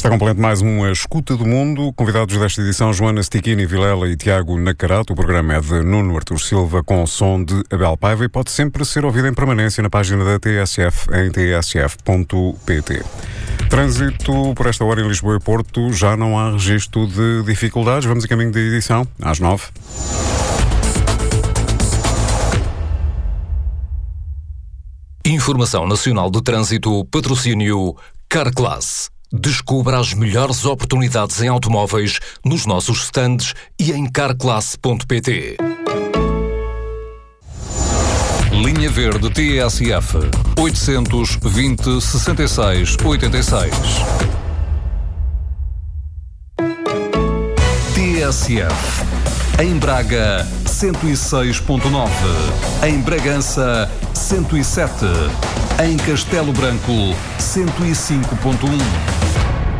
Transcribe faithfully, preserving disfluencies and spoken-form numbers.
Está completo mais uma Escuta do Mundo. Convidados desta edição, Joana Stichini Vilela e Tiago Nacarato. O programa é de Nuno Artur Silva com o som de Abel Paiva e pode sempre ser ouvido em permanência na página da T S F em t s f ponto p t. Trânsito por esta hora em Lisboa e Porto. Já não há registro de dificuldades. Vamos a caminho da edição, às nove. Informação Nacional de Trânsito, patrocínio Carclass. Descubra as melhores oportunidades em automóveis nos nossos stands e em carclass ponto p t. Linha Verde T S F oitocentos e vinte, sessenta e seis, oitenta e seis. T S F em Braga cento e seis ponto nove, em Bragança cento e sete, em Castelo Branco cento e cinco ponto um.